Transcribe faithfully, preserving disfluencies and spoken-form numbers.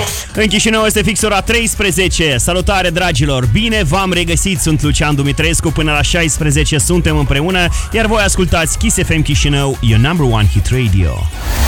În Chișinău este fix ora treisprezece. Salutare, dragilor! Bine v-am regăsit! Sunt Lucian Dumitrescu. Până la șaisprezece suntem împreună, iar voi ascultați Kiss F M Chișinău, your number one hit radio.